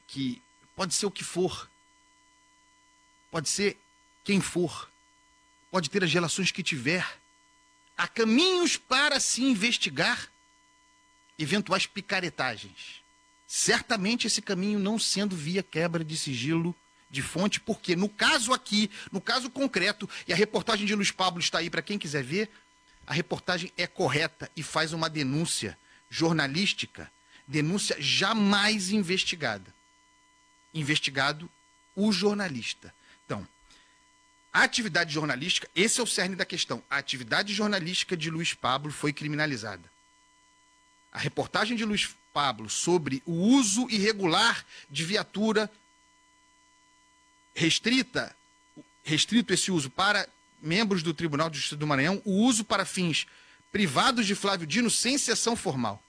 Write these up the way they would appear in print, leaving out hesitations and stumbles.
que pode ser o que for, pode ser quem for, pode ter as relações que tiver, há caminhos para se investigar eventuais picaretagens. Certamente esse caminho não sendo via quebra de sigilo de fonte, porque no caso aqui, no caso concreto, e a reportagem de Luiz Pablo está aí para quem quiser ver, a reportagem é correta e faz uma denúncia jornalística, denúncia jamais investigada. Investigado o jornalista. Então, a atividade jornalística, esse é o cerne da questão, a atividade jornalística de Luiz Pablo foi criminalizada. A reportagem de Luiz Pablo sobre o uso irregular de viatura restrito esse uso para membros do Tribunal de Justiça do Maranhão, o uso para fins privados de Flávio Dino sem sessão formal.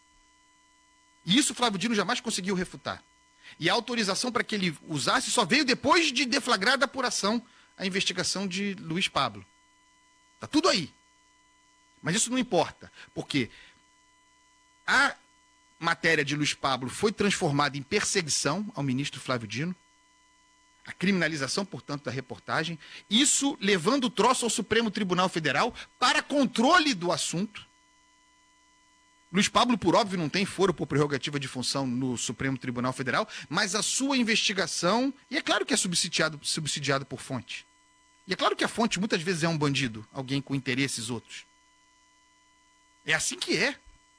E isso Flávio Dino jamais conseguiu refutar. E a autorização para que ele usasse só veio depois de deflagrada a apuração, a investigação de Luiz Pablo. Está tudo aí. Mas isso não importa, porque a matéria de Luiz Pablo foi transformada em perseguição ao ministro Flávio Dino, a criminalização, portanto, da reportagem, isso levando o troço ao Supremo Tribunal Federal para controle do assunto. Luiz Pablo, por óbvio, não tem foro por prerrogativa de função no Supremo Tribunal Federal, mas a sua investigação, e é claro que é subsidiado por fonte. E é claro que a fonte muitas vezes é um bandido, alguém com interesses outros. É assim que é.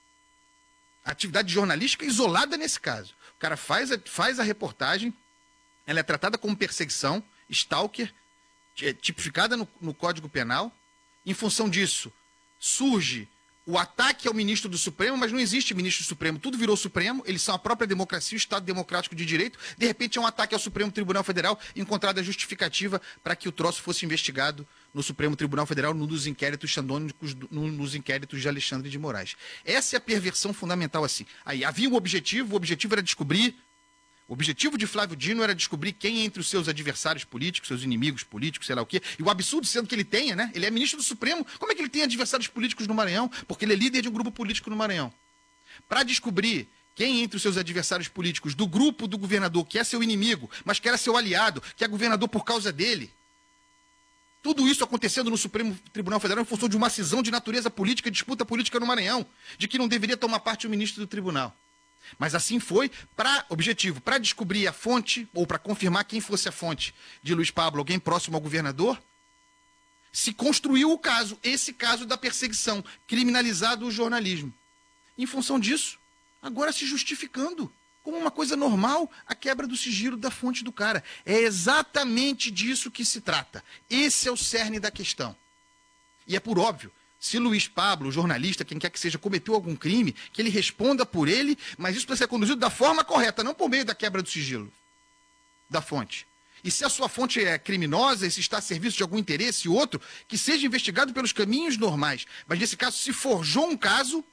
A atividade jornalística isolada nesse caso. O cara faz a reportagem, ela é tratada como perseguição, stalker, tipificada no Código Penal. Em função disso, surge o ataque ao ministro do Supremo, mas não existe ministro do Supremo, tudo virou Supremo, eles são a própria democracia, o Estado democrático de direito, de repente é um ataque ao Supremo Tribunal Federal, encontrada a justificativa para que o troço fosse investigado no Supremo Tribunal Federal, num dos inquéritos xandônicos, nos inquéritos de Alexandre de Moraes. Essa é a perversão fundamental assim. Aí havia um objetivo, o objetivo era descobrir, o objetivo de Flávio Dino era descobrir quem entre os seus adversários políticos, seus inimigos políticos, sei lá o quê. E o absurdo sendo que ele tenha, né? Ele é ministro do Supremo. Como é que ele tem adversários políticos no Maranhão? Porque ele é líder de um grupo político no Maranhão. Para descobrir quem entre os seus adversários políticos do grupo do governador, que é seu inimigo, mas que era seu aliado, que é governador por causa dele. Tudo isso acontecendo no Supremo Tribunal Federal em função de uma cisão de natureza política, disputa política no Maranhão, de que não deveria tomar parte o ministro do tribunal. Mas assim foi, para descobrir a fonte, ou para confirmar quem fosse a fonte de Luiz Pablo, alguém próximo ao governador, se construiu o caso, esse caso da perseguição, criminalizado o jornalismo. Em função disso, agora se justificando como uma coisa normal a quebra do sigilo da fonte do cara. É exatamente disso que se trata. Esse é o cerne da questão. E é por óbvio, se Luiz Pablo, o jornalista, quem quer que seja, cometeu algum crime, que ele responda por ele, mas isso precisa ser conduzido da forma correta, não por meio da quebra do sigilo da fonte. E se a sua fonte é criminosa, e se está a serviço de algum interesse outro, que seja investigado pelos caminhos normais. Mas nesse caso se forjou um caso,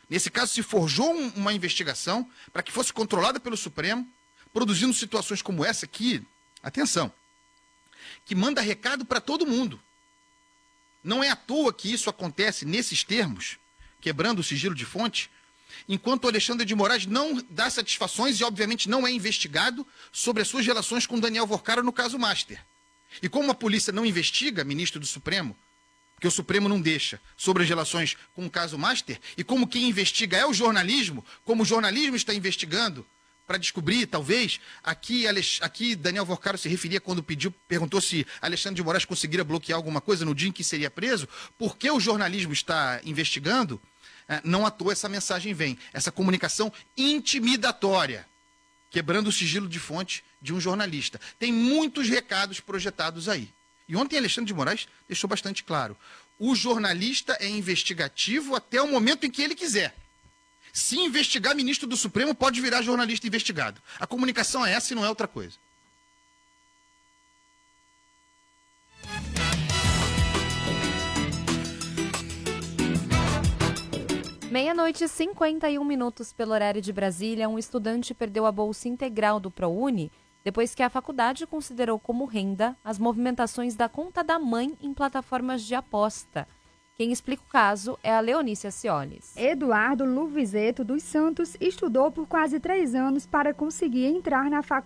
uma investigação para que fosse controlada pelo Supremo, produzindo situações como essa aqui, atenção, que manda recado para todo mundo. Não é à toa que isso acontece nesses termos, quebrando o sigilo de fonte, enquanto o Alexandre de Moraes não dá satisfações e, obviamente, não é investigado sobre as suas relações com Daniel Vorcara no caso Master. E como a polícia não investiga, ministro do Supremo, porque o Supremo não deixa, sobre as relações com o caso Master, e como quem investiga é o jornalismo, como o jornalismo está investigando, para descobrir, talvez, aqui Daniel Vorcara se referia quando perguntou se Alexandre de Moraes conseguiria bloquear alguma coisa no dia em que seria preso, porque o jornalismo está investigando, não à toa essa mensagem vem, essa comunicação intimidatória, quebrando o sigilo de fonte de um jornalista. Tem muitos recados projetados aí. E ontem Alexandre de Moraes deixou bastante claro, o jornalista é investigativo até o momento em que ele quiser. Se investigar ministro do Supremo, pode virar jornalista investigado. A comunicação é essa e não é outra coisa. Meia-noite e 51 minutos pelo horário de Brasília, um estudante perdeu a bolsa integral do ProUni depois que a faculdade considerou como renda as movimentações da conta da mãe em plataformas de aposta. Quem explica o caso é a Leonícia Ciolis. Eduardo Luvizeto dos Santos estudou por quase 3 anos para conseguir entrar na faculdade